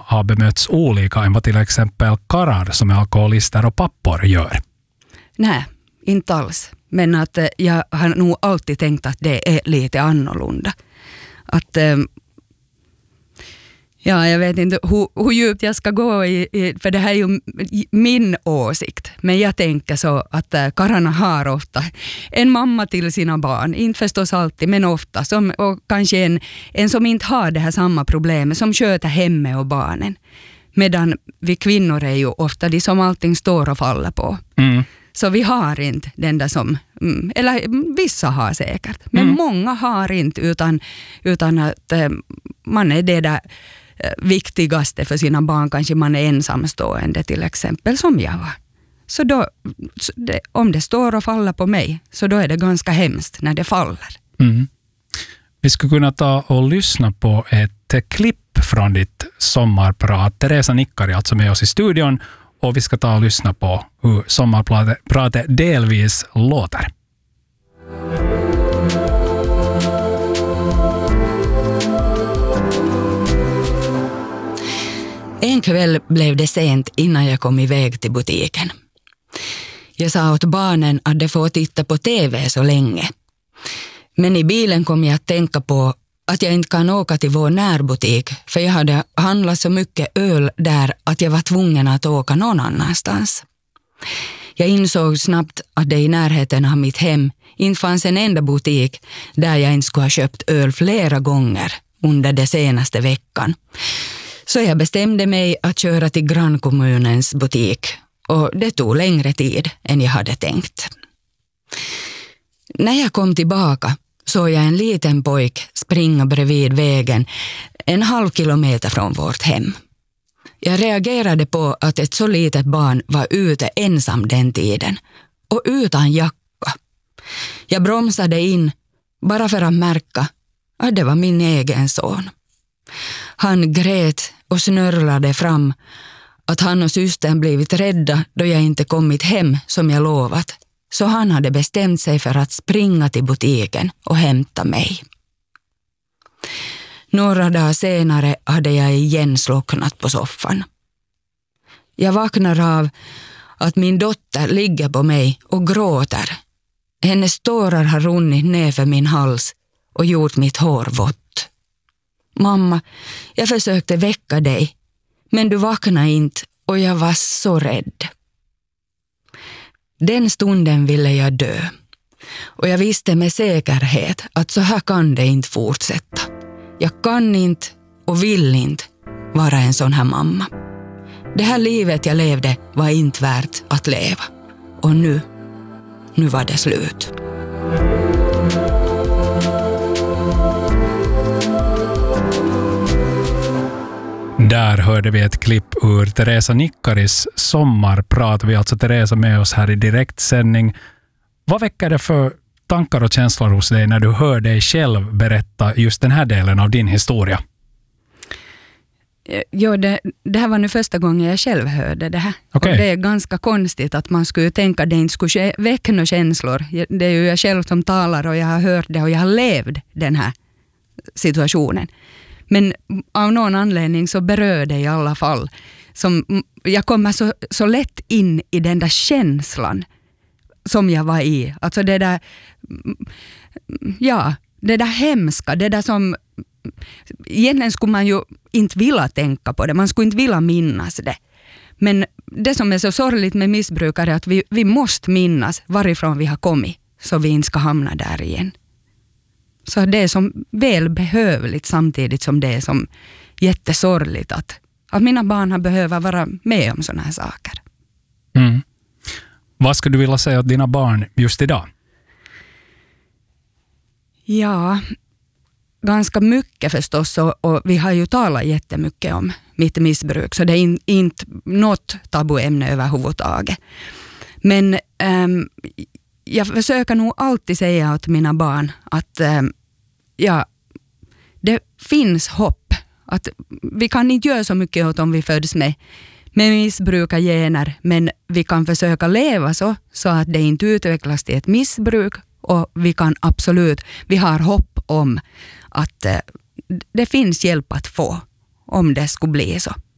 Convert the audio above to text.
har bemötts olika än vad till exempel karlar som är alkoholister och pappor gör? Nej, inte alls. Men att jag har nog alltid tänkt att det är lite annorlunda. Att jag vet inte hur djupt jag ska gå i, för det här är ju min åsikt. Men jag tänker så att karlarna har ofta en mamma till sina barn. Inte förstås alltid, men ofta. Och kanske en som inte har det här samma problemet, som sköter hemmet och barnen. Medan vi kvinnor är ju ofta de som allting står och faller på. Mm. Så vi har inte den där som, eller vissa har säkert. Men många har inte utan att man är det där viktigaste för sina barn. Kanske man är ensamstående till exempel, som jag var. Så då, om det står och faller på mig, så då är det ganska hemskt när det faller. Mm. Vi skulle kunna ta och lyssna på ett klipp från ditt sommarprat. Teresa Nikkari alltså med oss i studion, och vi ska ta och lyssna på hur sommarpratet delvis låter. En kväll blev det sent innan jag kom iväg till butiken. Jag sa åt barnen att de får titta på TV så länge. Men i bilen kom jag att tänka på att jag inte kan åka till vår närbutik, för jag hade handlat så mycket öl där att jag var tvungen att åka någon annanstans. Jag insåg snabbt att det i närheten av mitt hem inte fanns en enda butik där jag inte skulle ha köpt öl flera gånger under den senaste veckan. Så jag bestämde mig att köra till grannkommunens butik, och det tog längre tid än jag hade tänkt. När jag kom tillbaka såg jag en liten pojk springa bredvid vägen 1,5 kilometer från vårt hem. Jag reagerade på att ett så litet barn var ute ensam den tiden och utan jacka. Jag bromsade in bara för att märka att det var min egen son. Han grät och snörlade fram att han och systern blivit rädda då jag inte kommit hem som jag lovat. Så han hade bestämt sig för att springa till butiken och hämta mig. Några dagar senare hade jag igen slocknat på soffan. Jag vaknar av att min dotter ligger på mig och gråter. Hennes tårar har runnit ner för min hals och gjort mitt hår vått. Mamma, jag försökte väcka dig, men du vaknade inte och jag var så rädd. Den stunden ville jag dö, och jag visste med säkerhet att så här kan det inte fortsätta. Jag kan inte och vill inte vara en sån här mamma. Det här livet jag levde var inte värt att leva. Och nu var det slut. Där hörde vi ett klipp ur Teresa Nikkaris sommarprat. Vi har alltså Teresa med oss här i direktsändning. Vad väcker det för tankar och känslor hos dig när du hör dig själv berätta just den här delen av din historia? Ja, det här var nu första gången jag själv hörde det här. Okay. Och det är ganska konstigt att man skulle tänka att det inte skulle väcka några känslor. Det är ju jag själv som talar och jag har hört det och jag har levt den här situationen. Men av någon anledning så berör det i alla fall. Jag kommer så lätt in i den där känslan som jag var i. Alltså det där, det där hemska, det där som egentligen skulle man ju inte vilja tänka på det. Man skulle inte vilja minnas det. Men det som är så sorgligt med missbrukare är att vi måste minnas varifrån vi har kommit, så vi inte ska hamna där igen. Så det är som välbehövligt samtidigt som det är som jättesorgligt att mina barn behöver vara med om sådana här saker. Mm. Vad skulle du vilja säga åt dina barn just idag? Ja, ganska mycket förstås, och vi har ju talat jättemycket om mitt missbruk, så det är inte något tabuämne överhuvudtaget. Men jag försöker nog alltid säga åt mina barn att det finns hopp. Att vi kan inte göra så mycket åt om vi föds med missbrukargener, men vi kan försöka leva så att det inte utvecklas till ett missbruk, och vi har hopp om att det finns hjälp att få om det skulle bli så.